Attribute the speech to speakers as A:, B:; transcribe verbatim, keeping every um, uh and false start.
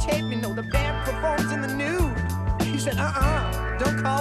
A: tape, you know the band performs in the nude. He said, uh-uh, don't call